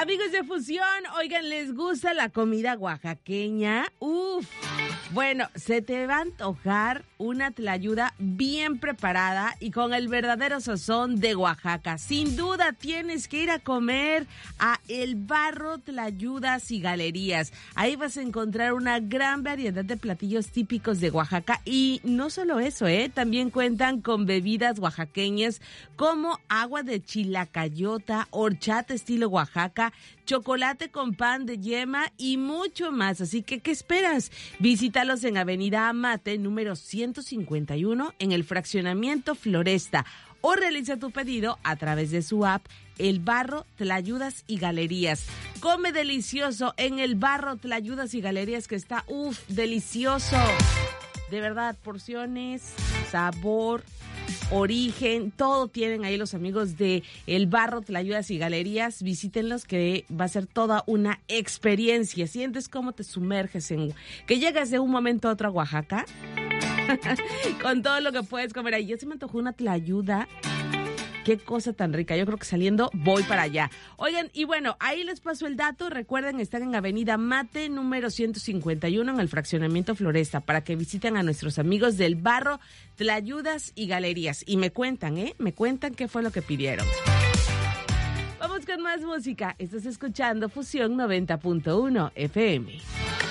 Amigos de Fusión, oigan, ¿les gusta la comida oaxaqueña? Uf. Bueno, se te va a antojar una tlayuda bien preparada y con el verdadero sazón de Oaxaca. Sin duda tienes que ir a comer a El Barro Tlayudas y Galerías. Ahí vas a encontrar una gran variedad de platillos típicos de Oaxaca y no solo eso, también cuentan con bebidas oaxaqueñas como agua de chilacayota, horchata estilo Oaxaca, chocolate con pan de yema y mucho más. Así que, ¿qué esperas? Visítalos en Avenida Amate, número 151, en el fraccionamiento Floresta. O realiza tu pedido a través de su app, El Barro Tlayudas y Galerías. Come delicioso en El Barro Tlayudas y Galerías, que está, delicioso. De verdad, porciones, sabor, origen, todo tienen ahí los amigos de El Barro Tlayudas y Galerías. Visítenlos, que va a ser toda una experiencia. Sientes cómo te sumerges que llegas de un momento a otro a Oaxaca con todo lo que puedes comer ahí. Ya se me antojó una tlayuda. Qué cosa tan rica. Yo creo que saliendo voy para allá. Oigan, y bueno, ahí les paso el dato. Recuerden, están en Avenida Mate, número 151, en el fraccionamiento Floresta, para que visiten a nuestros amigos del Barro Tlayudas y Galerías. Y me cuentan, me cuentan qué fue lo que pidieron. Vamos con más música. Estás escuchando Fusión 90.1 FM.